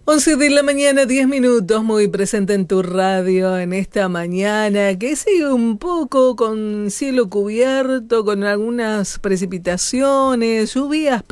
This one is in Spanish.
11 de la mañana, 10 minutos, muy presente en tu radio en esta mañana que sigue un poco con cielo cubierto, con algunas precipitaciones, lluvias